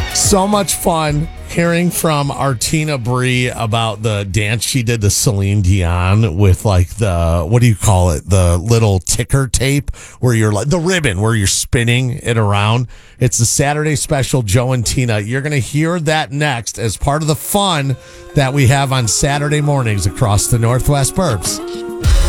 So much fun hearing from Artina Bree about the dance she did to Celine Dion with like the, what do you call it? The little ticker tape where you're like, the ribbon where you're spinning it around. It's the Saturday special, Joe and Tina. You're going to hear that next as part of the fun that we have on Saturday mornings across the Northwest Burbs.